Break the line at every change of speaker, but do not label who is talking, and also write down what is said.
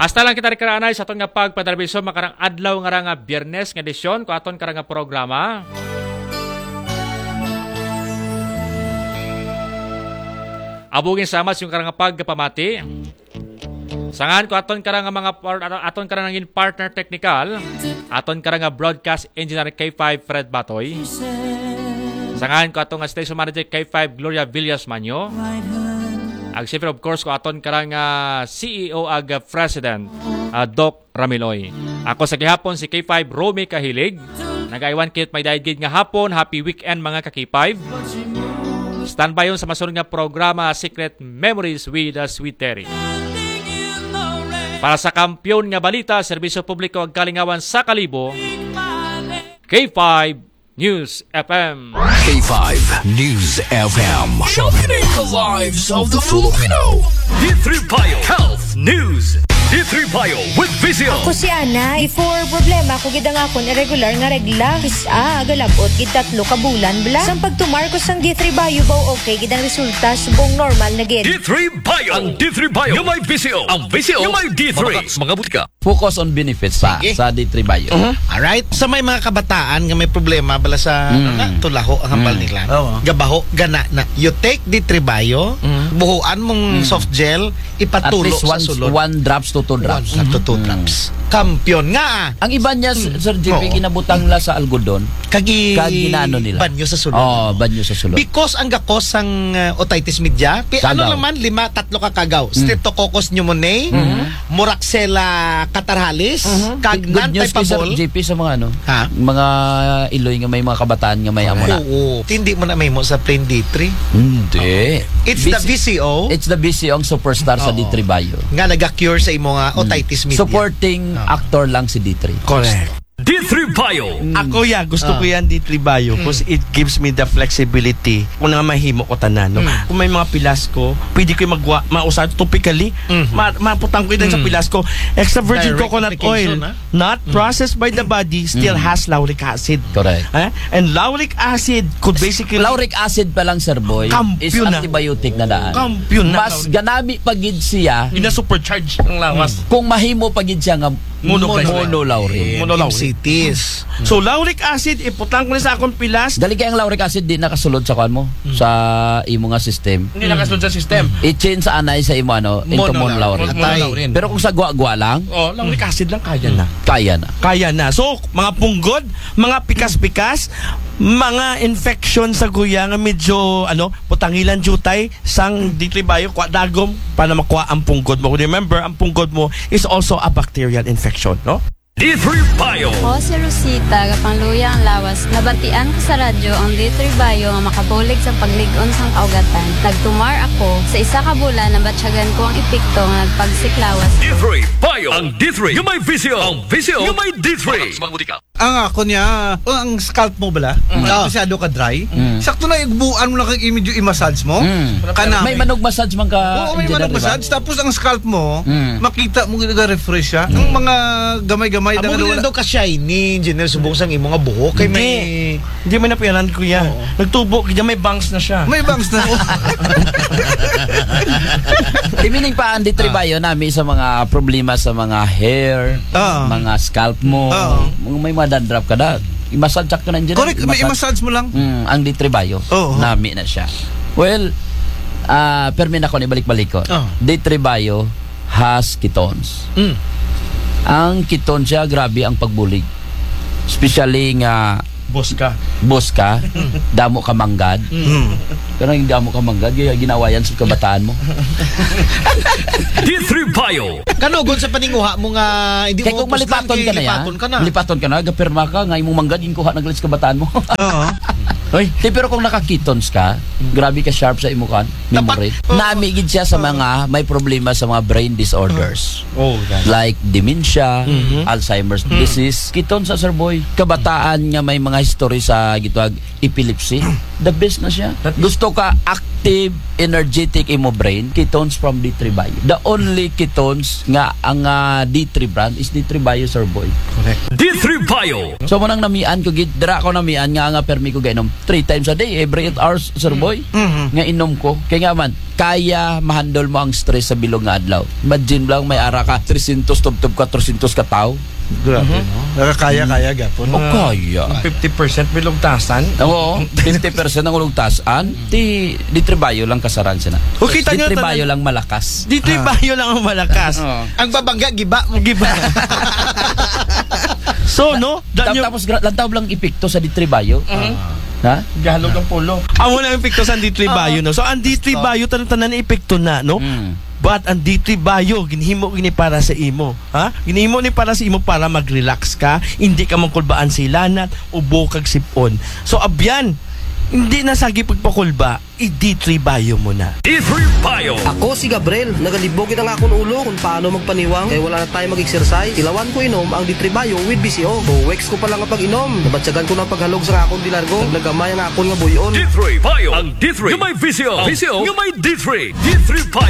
Hasta lang kita rekaranay sa aton nga pagpadarbiso makarang adlaw nga Biyernes nga edisyon ko aton karang nga programa. Abugin sama yung karang nga pagpamati. Sangan ko aton karang nga mga aton karang ngin partner technical, aton karang nga broadcast engineer K5 Fred Batoy. Sangan ko aton nga station manager K5 Gloria Villas Manyo. Ag siyempre of course ko aton karang CEO ag President Doc Ramiloy. Ako sa gihapon si K5 Romy Kahilig. Nagaiwan kit may daigid nga hapon. Happy weekend mga ka-K5. Standby yun sa masunod nga programa Secret Memories with Sweet Terry. Para sa kampyon nga balita, serbisyo publiko ag kalingawan sa Kalibo, K5 News FM.
K5 News FM. Sharpening the lives of the Filipino. D3 Bio Health News. D3 Bio with Visio.
Ako si Ana, before problema ko gidang akon irregular nga regla. Agalabot gid 3 ka bulan bla. Sang pagtumar ko sang D3 Bio baw okay gidang resulta subong normal na gid.
D3 Bio. Ang D3 Bio. Yung may Visio. Ang Visio. Yung may D3. Mga butika.
Focus on benefits sa D3 Bio.
Alright. Sa may mga kabataan nga may problema bala sa tulaho ang hambal nila. Gabaho, gana na. You take D3 Bio, buhuan mong soft gel, ipatulo sa sulod.
1 drops to 2 drops.
1 to 2 drops. Kampiyon nga.
Ang iba niya, Sir JP, ginabutang la sa algodon. Ginano nila.
Banyo sa sulod.
Banyo sa sulod.
Because ang gakos ang otitis media, ano naman, 3 ka kagaw. Streptococcus pneumoniae, Moraxella catarrhalis, kag non-typeable.
Sir JP, sa mga mga Iloy nga may mga kabataan nga may amuna.
Oo. Hindi mo na may mo sa plain D3.
Hindi.
It's the VCO.
It's the VCO ang superstar sa D3 Bio.
Nga naga-cure sa imo nga otitis media.
Supporting actor lang si D3.
Correct.
D3 Bio.
Ako gusto ko yan D3 Bio because it gives me the flexibility kung nga mahimo ko tanan. No? Kung may mga pilas ko, pwede ko mausad topically. Maputang ko din sa pilas ko. Extra virgin
Direct
coconut oil, not processed by the body, still has lauric acid.
Correct.
And lauric acid could basically...
Lauric acid pa lang, Sir Boy, is antibiotic na daan.
Kampiyon na.
Mas ganami pagid siya.
Ina-supercharge ang lawas.
Kung mahimo pagid siya nga monolauric.
MCTs.
So lauric acid iputang ko na sa akong pilas.
Dali kay ang lauric acid di nakasulod sa kuan mo sa imo nga system.
Hindi nakasunod sa system.
I-change sa anay sa imo into monolauric. Pero kung sa gwa-gwa lang,
lauric acid lang kaya na.
Kaya na.
So mga punggod, mga pikas-pikas, mga infection sa guya nga medyo putangilan jutay sang D3 Bio kwa dagom para makuha ang punggod mo. Remember, ang punggod mo is also a bacterial infection, no?
D3 Bio.
Ako si Rosita, kapangluya ang lawas. Nabantian ko sa radyo ang D3 Bio nga makabulig sa pagligon sang kaugatan. Nagtumar ako. Sa isa ka bulan, nabatsyagan ko ang epekto nga nagpagsiklawas.
D3 Bio. Ang D3. Yung may Visio. Ang Visio. Yung may D3. Mga butika.
Ang ako niya, ang scalp mo bala, masyado ka dry. Sakto na igbuan mo lang kag medyo i-massage mo.
May manog massage man ka.
Oo, may manog massage. Tapos ang scalp mo, makita mo nag-refresh siya. Ang mga gamay-gamay
Amo nila daw ka shiny, engineer subong sang imo nga buhok kay may
hindi man napianan ko yan. Nagtubo kaya may bangs na siya.
May bangs na.
Imining pa ang D3 Bio nami sa mga problema sa mga hair, mga scalp mo. May mga dandruff ka na. I-massage ka na dyan.
Correct, may i-massage mo lang.
Ang D3 Bio, nami na siya. Well, permin ako ni balik-balik ko. D3 Bio has ketones. Ang ketone siya, grabe ang pagbulig. Especially nga
boss ka,
damo ka manggad. Pero yung damo ka manggad, ginawa yan sa kabataan mo.
D3 Bio.
Kanugod sa paninguha mo nga hindi
kaya
mo
kung malipaton ka na yan, malipaton ka na, gapirma ka, nga imong manggad, yung kuha naglalis kabataan mo. Pero kung nakakitons ka, grabe ka sharp sa imukan, memory. Namigid siya sa mga may problema sa mga brain disorders. Like dementia, Alzheimer's disease. Kiton sa Sir Boy, kabataan nga may mga history sa gitwag epilepsy, the best na siya. Gusto ka active, energetic imo brain, ketones from D3 Bio. The only ketones nga ang D3 brand is D3 Bio, sir boy.
D3 Bio.
So mo nang namian ko gid, dira ko namian nga permi ko gainom 3 times a day, every 8 hours, sir boy. Nga inom ko. Kaya nga man, kaya mahandle mo ang stress sa bilog nga adlaw. Imagine lang may ara ka 300 tub-tub 400 ka tao.
Grabe, no? Nakakaya-kaya gapon.
O kaya.
50% bilugtasan.
Oo, 50% ang ulugtasan. Di tribayo lang kasaran siya na.
Okay,
Di tribayo lang malakas.
D3 Bio lang ang malakas.
Ang babangga, giba mo.
Giba. So, no?
Tapos lantaw lang epekto sa D3 Bio. Ha?
Gahalog ang pulo. Amo na yung epekto sa D3 Bio, no? So, ang D3 Bio, tanan-tanan na epekto na, no? But ang D3 Bio, ginhimo gini para sa imo. Ha? Ginhimo ni para sa imo para mag-relax ka, hindi ka mangkulbaan sa ilanat, ubo kag sipon. So, abyan, hindi na sagi pagpakulba, i-D3 Bio mo na.
D3 Bio.
Ako si Gabriel, nagalibogit ang akong ulo kung paano magpaniwang kaya wala na tayo mag-exercise. Ilawan ko inom ang D3 Bio with BCO. Buwex ko pa lang ang pag-inom. Nabatsagan ko ng paghalog sa akong dilargo. Naglagamay ang akong nga buyon.
D3 Bio. Ang D3 yung may VCO. VCO yung may D3. D3 Bio.